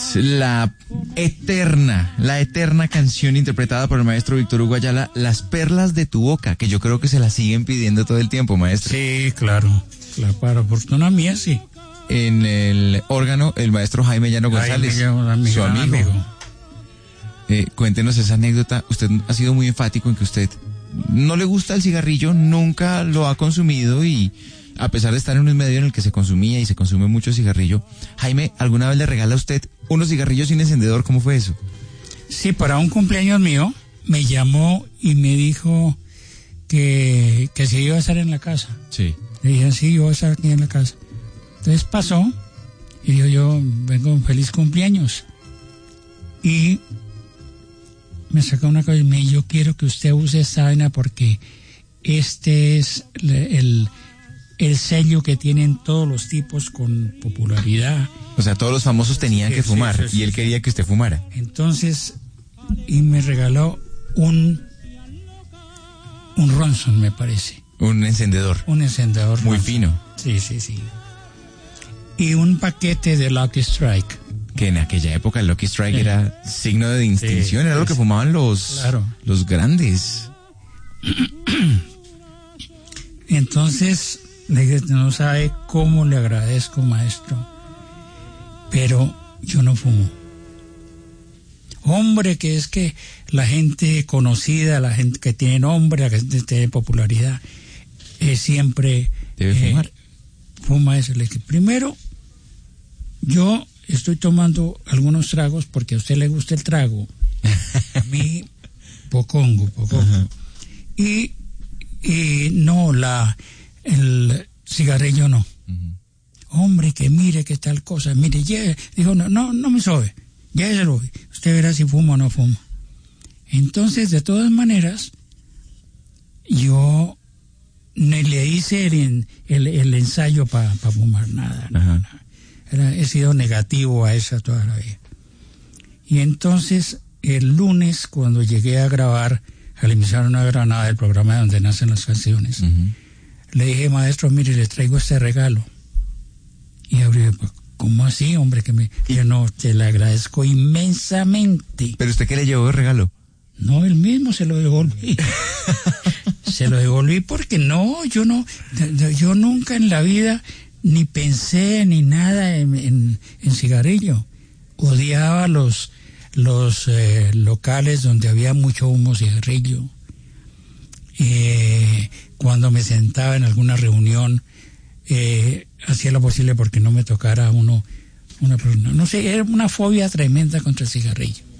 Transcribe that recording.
es la eterna canción interpretada por el maestro Víctor Hugo Ayala, Las perlas de tu boca, que yo creo que se la siguen pidiendo todo el tiempo, maestro. Sí, claro, para fortuna mía, sí. En el órgano, el maestro Jaime Llano González, su amigo. Cuéntenos esa anécdota. Usted ha sido muy enfático en que usted no le gusta el cigarrillo, nunca lo ha consumido y a pesar de estar en un medio en el que se consumía y se consume mucho cigarrillo, Jaime, ¿alguna vez le regala a usted unos cigarrillos sin encendedor? ¿Cómo fue eso? Sí, para un cumpleaños mío me llamó y me dijo que si iba a estar en la casa. Sí. Le dije, sí, yo voy a estar aquí en la casa. Entonces pasó y dijo, yo vengo un feliz cumpleaños. Y me sacó una cosa y me dijo, yo quiero que usted use esta vaina porque este es el sello que tienen todos los tipos con popularidad. O sea, todos los famosos tenían que fumar y él quería que usted fumara. Entonces, y me regaló un Ronson, me parece. Un encendedor. Un encendedor. Muy Ronson. fino. Sí. Y un paquete de Lucky Strike. Que en aquella época el Lucky Strike era signo de distinción, era lo que fumaban los grandes. Entonces, le dije, no sabe cómo le agradezco, maestro, pero yo no fumo. Hombre, que es que la gente conocida, la gente que tiene nombre, la gente que tiene popularidad, siempre debe fumar. Fuma eso. Le dije, primero, yo estoy tomando algunos tragos porque a usted le gusta el trago. A mí, pocongo. Y no, el cigarrillo no. Hombre, que mire qué tal cosa. Mire, dijo, no me sobe. Lléveselo. Usted verá si fuma o no fuma. Entonces, de todas maneras, yo le hice el ensayo para fumar nada. He sido negativo a esa toda la vida. Y entonces, el lunes, cuando llegué a grabar a la emisora Nueva Granada, del programa donde nacen las canciones, le dije, maestro, mire, le traigo este regalo. Y abrió, ¿cómo así, hombre? Yo no, te le agradezco inmensamente. ¿Pero usted qué le llevó de regalo? No, él mismo se lo devolví. Se lo devolví porque yo nunca en la vida ni pensé ni nada en cigarrillo. Odiaba los locales donde había mucho humo, cigarrillo. Cuando me sentaba en alguna reunión, hacía lo posible porque no me tocara una persona. No sé, era una fobia tremenda contra el cigarrillo.